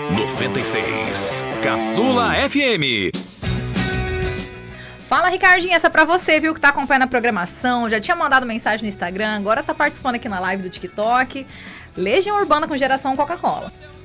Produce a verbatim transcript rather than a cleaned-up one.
noventa e seis. Caçula F M. Fala, Ricardinho, essa é pra você, viu, que tá acompanhando a programação, já tinha mandado mensagem no Instagram, agora tá participando aqui na live do TikTok. Legião Urbana com Geração Coca-Cola.